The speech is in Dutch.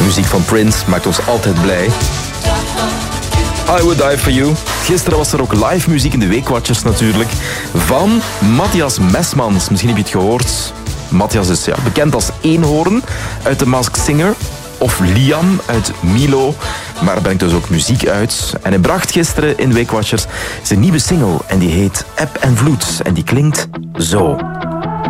Muziek van Prince maakt ons altijd blij. I Would Die For You. Gisteren was er ook live muziek in de Weekwatchers natuurlijk. Van Matthias Mesmans. Misschien heb je het gehoord. Matthias is bekend als Eenhoorn uit The Masked Singer. Of Liam uit Milo. Maar hij brengt dus ook muziek uit. En hij bracht gisteren in Weekwatchers zijn nieuwe single. En die heet Eb en Vloed. En die klinkt zo.